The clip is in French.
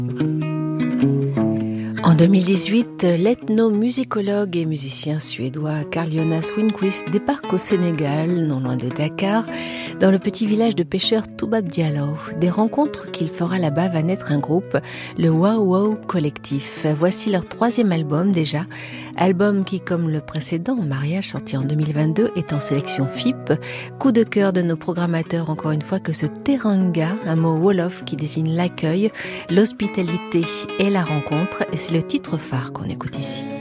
En 2018, l'ethnomusicologue et musicien suédois Carl Jonas Winquist débarque au Sénégal, non loin de Dakar, dans le petit village de pêcheurs Toubab Diallo. Des rencontres qu'il fera là-bas va naître un groupe, le Wow Wow Collectif. Voici leur 3e album déjà, album qui, comme le précédent, Mariage, sorti en 2022, est en sélection FIP. Coup de cœur de nos programmateurs, encore une fois, que ce teranga, un mot wolof qui désigne l'accueil, l'hospitalité et la rencontre, et c'est le titre phare qu'on écoute ici.